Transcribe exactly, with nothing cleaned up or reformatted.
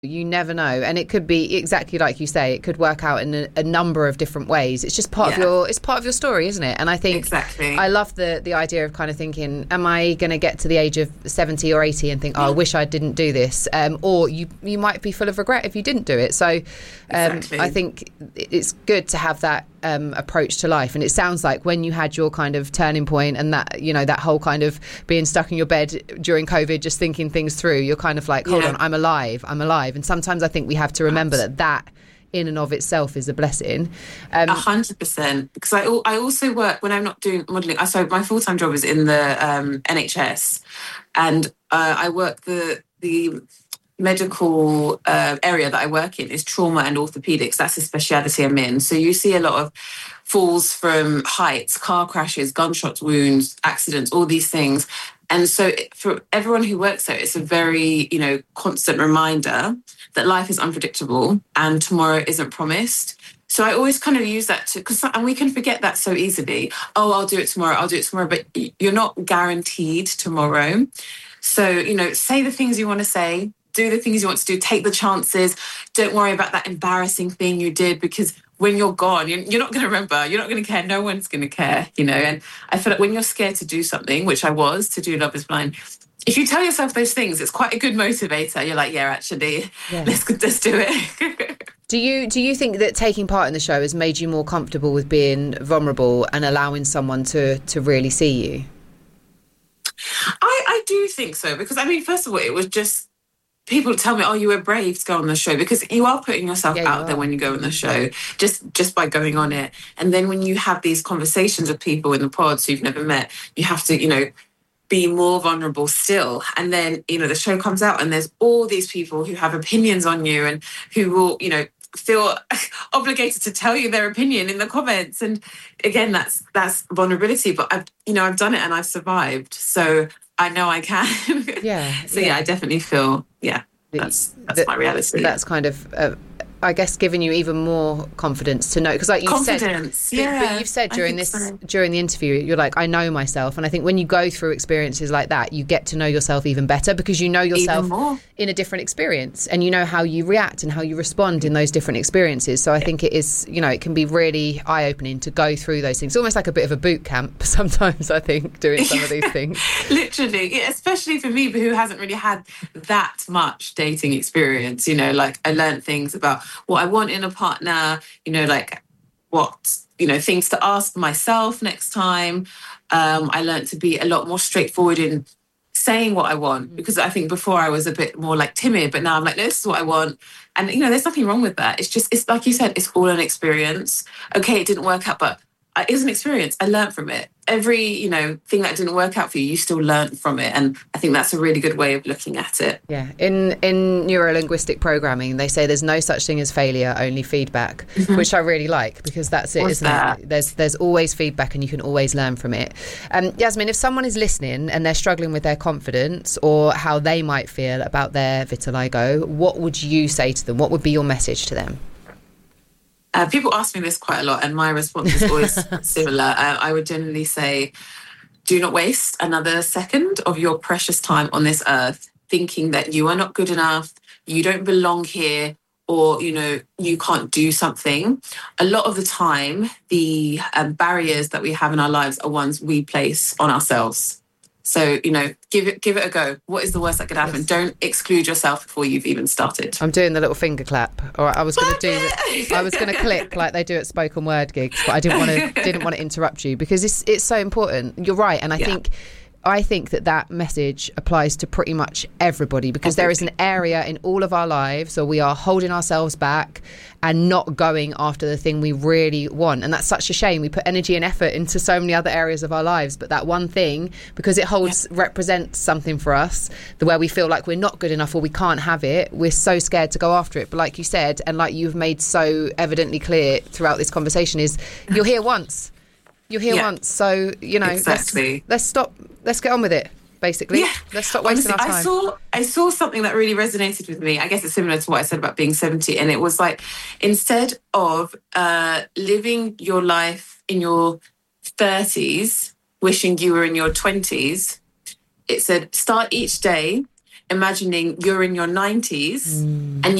You never know. And it could be exactly like you say, it could work out in a, a number of different ways. It's just part yeah. of your it's part of your story, isn't it? And I think exactly. I love the the idea of kind of thinking, am I going to get to the age of seventy or eighty and think, oh, I wish I didn't do this? Um, or you you might be full of regret if you didn't do it. So um, exactly. I think it's good to have that um, approach to life. And it sounds like when you had your kind of turning point and that, you know, that whole kind of being stuck in your bed during COVID, just thinking things through, you're kind of like, hold yeah. on, I'm alive, I'm alive. And sometimes I think we have to remember that that in and of itself is a blessing. A hundred percent. Because I I also work when I'm not doing modelling. I so my full time job is in the um, N H S, and uh, I work the the medical uh, area that I work in is trauma and orthopedics. That's the speciality I'm in. So you see a lot of falls from heights, car crashes, gunshot wounds, accidents, all these things. And so for everyone who works there, it's a very, you know, constant reminder that life is unpredictable and tomorrow isn't promised. So I always kind of use that to, because and we can forget that so easily. Oh, I'll do it tomorrow, I'll do it tomorrow. But you're not guaranteed tomorrow. So, you know, say the things you want to say, do the things you want to do, take the chances. Don't worry about that embarrassing thing you did, because when you're gone, you're, you're not going to remember. You're not going to care. No one's going to care, you know. And I feel like when you're scared to do something, which I was, to do Love is Blind, if you tell yourself those things, it's quite a good motivator. You're like, yeah, actually, yeah. let's let's do it. Do you do you think that taking part in the show has made you more comfortable with being vulnerable and allowing someone to to really see you? I, I do think so, because, I mean, first of all, it was just, people tell me, oh, you were brave to go on the show, because you are putting yourself yeah, out you there when you go on the show, just just by going on it. And then when you have these conversations with people in the pods who you've never met, you have to, you know, be more vulnerable still. And then, you know, the show comes out and there's all these people who have opinions on you and who will, you know, feel obligated to tell you their opinion in the comments. And again, that's that's vulnerability. But I've, you know, I've done it and I've survived. So I know I can. Yeah. so yeah. yeah, I definitely feel, yeah, that's that's the, my reality. That's kind of, uh, I guess, giving you even more confidence to know, because like you confidence, said, yeah, but, but you've said during this so. during the interview, you're like, I know myself, and I think when you go through experiences like that, you get to know yourself even better, because you know yourself in a different experience, and you know how you react and how you respond in those different experiences. So I think it is, you know, it can be really eye opening to go through those things. It's almost like a bit of a boot camp sometimes. I think doing some of these things, literally, yeah, especially for me who hasn't really had that much dating experience. You know, like I learned things about what I want in a partner, you know, like what, you know, things to ask myself next time. Um, I learned to be a lot more straightforward in saying what I want, because I think before I was a bit more like timid, but now I'm like, no, this is what I want. And, you know, there's nothing wrong with that. It's just, it's like you said, it's all an experience. Okay, it didn't work out, but it was an experience. I learned from it. Every, you know, thing that didn't work out for you, you still learned from it. And I think that's a really good way of looking at it. Yeah. In in neuro-linguistic programming, they say there's no such thing as failure, only feedback, mm-hmm. which I really like, because that's it, What's isn't that? it? There's there's always feedback and you can always learn from it. Um, Yasmin, if someone is listening and they're struggling with their confidence or how they might feel about their vitiligo, what would you say to them? What would be your message to them? Uh, people ask me this quite a lot, and my response is always similar. Uh, I would generally say, do not waste another second of your precious time on this earth thinking that you are not good enough, you don't belong here, or, you know, you can't do something. A lot of the time, the um, barriers that we have in our lives are ones we place on ourselves. So, you know, give it give it a go. What is the worst that could happen? Yes. Don't exclude yourself before you've even started. I'm doing the little finger clap. All right, I was going to do. The, I was going to click like they do at spoken word gigs, but I didn't want to didn't want to interrupt you, because it's it's so important. You're right, and I yeah. think. I think that that message applies to pretty much everybody, because there is an area in all of our lives where we are holding ourselves back and not going after the thing we really want. And that's such a shame. We put energy and effort into so many other areas of our lives, but that one thing, because it holds yeah. represents something for us, the where we feel like we're not good enough or we can't have it, we're so scared to go after it. But like you said, and like you've made so evidently clear throughout this conversation, is you're here once. You're here yeah. once, so, you know, exactly. let's, let's stop, let's get on with it, basically. Yeah. Let's stop wasting Honestly, our time. I saw, I saw something that really resonated with me. I guess it's similar to what I said about being seventy. And it was like, instead of uh, living your life in your thirties, wishing you were in your twenties, it said, start each day imagining you're in your nineties mm. and